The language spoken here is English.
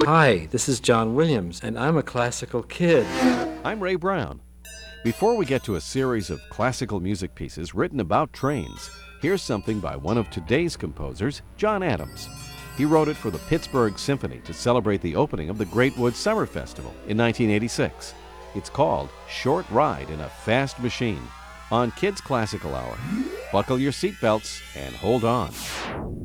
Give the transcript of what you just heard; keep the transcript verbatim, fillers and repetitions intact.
Hi, this is John Williams, and I'm a classical kid. I'm Ray Brown. Before we get to a series of classical music pieces written about trains, here's something by one of today's composers, John Adams. He wrote it for the Pittsburgh Symphony to celebrate the opening of the Great Woods Summer Festival in nineteen eighty-six. It's called Short Ride in a Fast Machine on Kids Classical Hour. Buckle your seatbelts and hold on.